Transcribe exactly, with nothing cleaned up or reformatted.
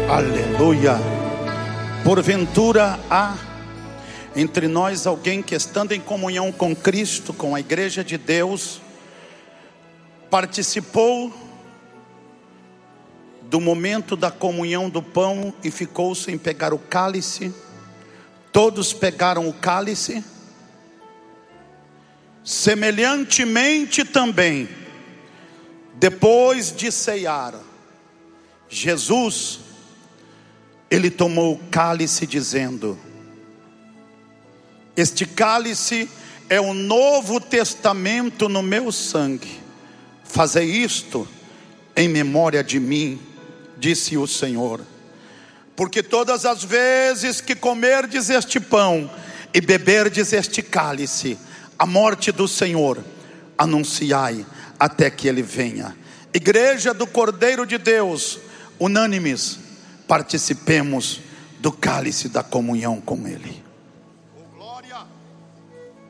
Aleluia. Porventura há entre nós alguém que, estando em comunhão com Cristo, com a igreja de Deus, participou do momento da comunhão do pão e ficou sem pegar o cálice? Todos pegaram o cálice. Semelhantemente também, depois de ceiar, Jesus, ele tomou o cálice dizendo: este cálice é o novo testamento no meu sangue. Fazei isto em memória de mim, disse o Senhor. Porque todas as vezes que comerdes este pão e beberdes este cálice, a morte do Senhor anunciai até que ele venha. Igreja do Cordeiro de Deus, unânimes, participemos do cálice da comunhão com ele.